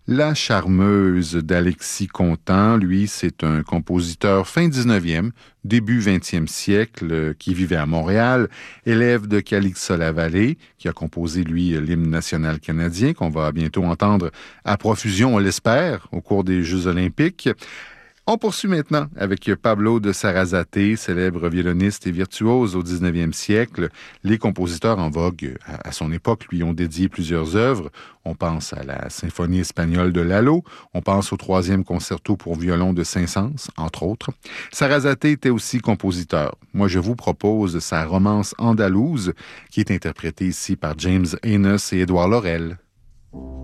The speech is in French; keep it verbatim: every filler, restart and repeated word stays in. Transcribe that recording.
La charmeuse d'Alexis Contant, lui, c'est un compositeur fin dix-neuvième, début vingtième siècle, euh, qui vivait à Montréal, élève de Calixa Lavallée, qui a composé, lui, l'hymne national canadien, qu'on va bientôt entendre à profusion, on l'espère, au cours des Jeux olympiques. On poursuit maintenant avec Pablo de Sarasate, célèbre violoniste et virtuose au dix-neuvième siècle. Les compositeurs en vogue à son époque lui ont dédié plusieurs œuvres. On pense à la symphonie espagnole de Lalo, on pense au troisième concerto pour violon de Saint-Saëns, entre autres. Sarasate était aussi compositeur. Moi, je vous propose sa romance andalouse, qui est interprétée ici par James Enos et Édouard Laurel.